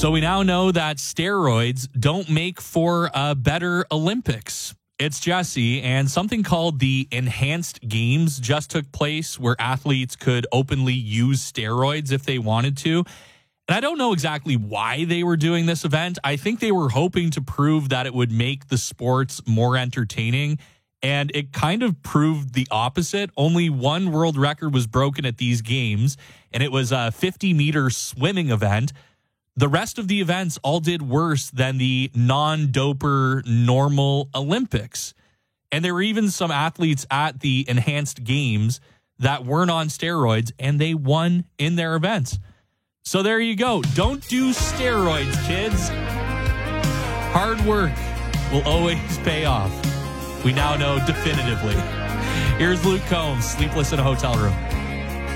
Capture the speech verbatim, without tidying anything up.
So we now know that steroids don't make for a better Olympics. It's Jesse, and something called the Enhanced Games just took place where athletes could openly use steroids if they wanted to. And I don't know exactly why they were doing this event. I think they were hoping to prove that it would make the sports more entertaining, and it kind of proved the opposite. Only one world record was broken at these games, and it was a fifty-meter swimming event. The rest of the events all did worse than the non-doper normal Olympics. And there were even some athletes at the Enhanced Games that weren't on steroids, and they won in their events. So there you go. Don't do steroids, kids. Hard work will always pay off. We now know definitively. Here's Luke Combs, Sleepless in a Hotel Room.